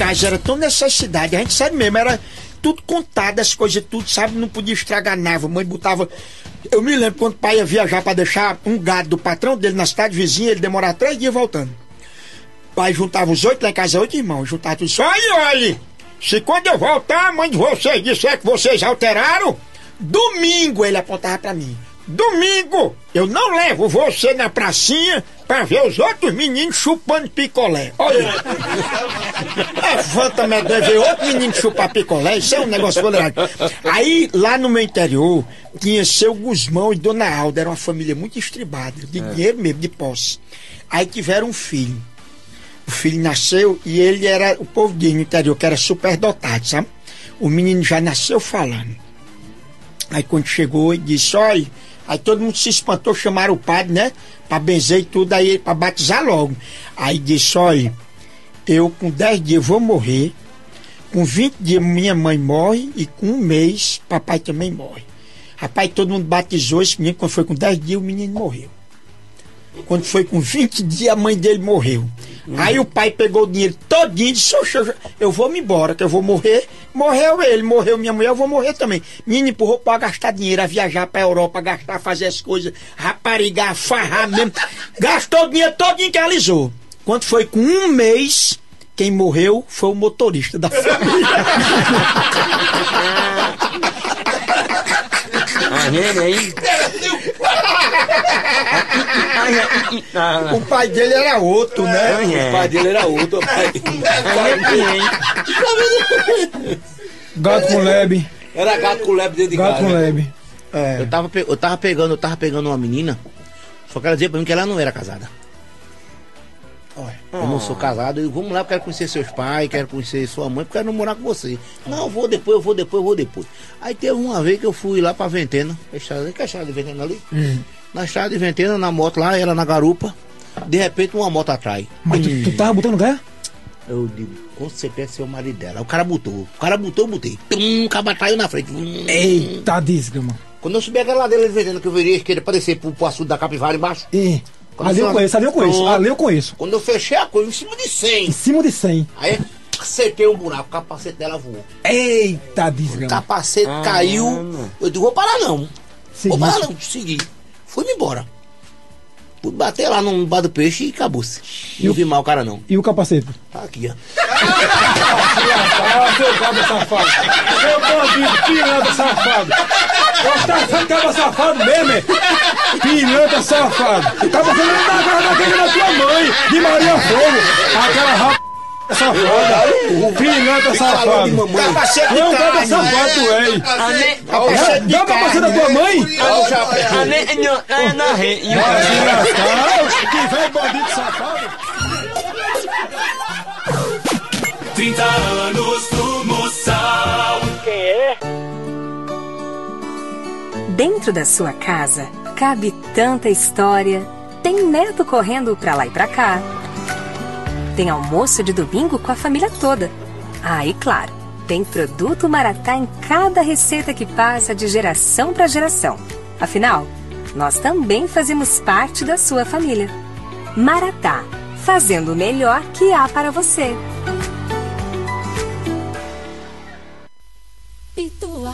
casa era tão necessidade, a gente sabe mesmo, era tudo contado, as coisas, tudo, sabe? Não podia estragar nada. A mãe botava. Eu me lembro quando o pai ia viajar pra deixar um gado do patrão dele na cidade vizinha, ele demorava 3 dias voltando. O pai juntava os 8, lá em casa 8 irmãos, juntava tudo isso. Olha, se quando eu voltar, a mãe de vocês disser que vocês alteraram, domingo ele apontava pra mim. Domingo, eu não levo você na pracinha pra ver os outros meninos chupando picolé. Olha, é fanta medonha ver outro menino chupar picolé, isso é um negócio poderoso. Aí, lá no meu interior, tinha seu Guzmão e Dona Alda, era uma família muito estribada, de dinheiro mesmo, de posse. Aí tiveram um filho. O filho nasceu e ele era, o povo diz no interior, que era superdotado, sabe? O menino já nasceu falando. Aí quando chegou, ele disse, olha... Aí todo mundo se espantou, chamaram o padre, né? Pra benzer e tudo, aí pra batizar logo. Aí disse, olha, eu com 10 dias vou morrer, com 20 dias minha mãe morre e com 1 mês papai também morre. Rapaz, todo mundo batizou esse menino, quando foi com 10 dias o menino morreu. Quando foi com 20 dias a mãe dele morreu. Aí o pai pegou o dinheiro todinho e disse, eu vou me embora, que eu vou morrer. Morreu ele, morreu minha mulher, eu vou morrer também. Menino empurrou pra gastar dinheiro, a viajar pra Europa, gastar, fazer as coisas, raparigar, farrar mesmo. Gastou o dinheiro todinho que realizou. Quando foi com 1 mês, quem morreu foi o motorista da família. O pai dele era outro, né? O pai dele era outro. Gato com lebre. Era gato com lebre dentro de Gato casa. com lebre. Eu tava pegando uma menina, só que ela dizia pra mim que ela não era casada. Eu não sou casado, eu vamos lá, eu quero conhecer seus pais, quero conhecer sua mãe, porque eu quero namorar com você. Não, eu vou depois. Aí teve uma vez que eu fui lá pra Ventena, que é a estrada de Ventena ali? Na estrada de Ventena, na moto lá, ela na garupa, de repente uma moto atrai. Mas tu tava botando gás? Eu digo, com certeza é o marido dela. O cara botou, eu botei. O cara atraiu na frente. Eita, desgrama. Quando eu subi aquela ladeira de Ventena, que eu virei a esquerda pra descer pro açude da Capivara embaixo. Ali eu conheço. Quando eu fechei a coisa, em cima de 100. Em cima de 100. Aí acertei um buraco, o capacete dela voou. Eita, O desgrama. capacete caiu. Eu digo, vou parar não. Segui. Fui-me embora. Fui bater lá no bar do peixe e acabou-se. Não vi mal o cara não. E o capacete? Tá aqui, ó. Seu cabra safado. Seu bandido, pilantra safado. Você tá sendo cabra safado mesmo, é? Pilantra safado. Cabra sendo da casa daquele da tua mãe, de Maria Fogo. Aquela rapa safada. Pilantra safado. Capacete de Não, cabra carne. safado tu és. Capacete de Dá o capacete da carne, tua né? mãe? É Que velho bandido safado. 30 anos do Moçal. Dentro da sua casa, cabe tanta história. Tem neto correndo pra lá e pra cá. Tem almoço de domingo com a família toda. Ah, e claro, tem produto Maratá em cada receita que passa de geração para geração. Afinal, nós também fazemos parte da sua família. Maratá, fazendo o melhor que há para você.